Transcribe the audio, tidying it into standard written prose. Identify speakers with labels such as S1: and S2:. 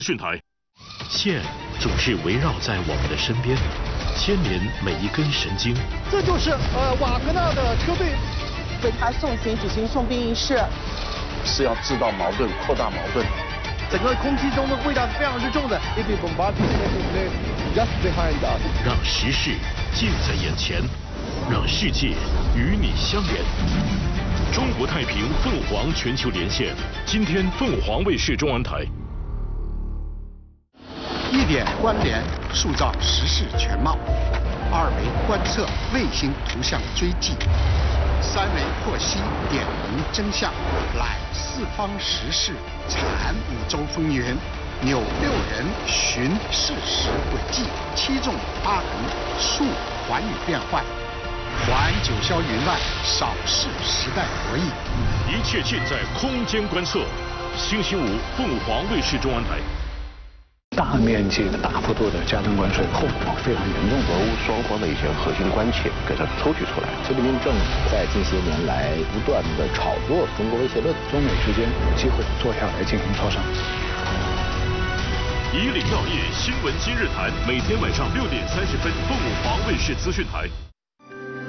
S1: 讯台，线总是围绕在我们的身边，牵连每一根神经。
S2: 这就是瓦格纳的车队
S3: 为他送行举行送殡仪式，
S4: 是要制造矛盾、扩大矛盾。
S2: 整个空气中的味道是非常之重的。
S1: 让时事近在眼前，让世界与你相连。中国太平凤凰全球连线，今天凤凰卫视中文台。
S5: 1点关联，塑造时事全貌；2维观测，卫星图像追迹；3维获悉，点明真相，揽四方时事，产5洲风云，扭6人，寻事实轨迹，7纵8横，述寰宇变幻，还九霄云外，扫视时代博弈。
S1: 一切尽在空间观测。星期五，凤凰卫视中文台。
S6: 大面积的、大幅度的加征关税，后果非常严重。
S7: 俄乌双方的一些核心关切给它抽取出来。
S8: 习近平政府在近些年来不断的炒作中国威胁论，
S6: 中美之间有机会坐下来进行磋商。
S1: 以岭药业新闻今日谈，每天晚上6点30分，凤凰卫视资讯台。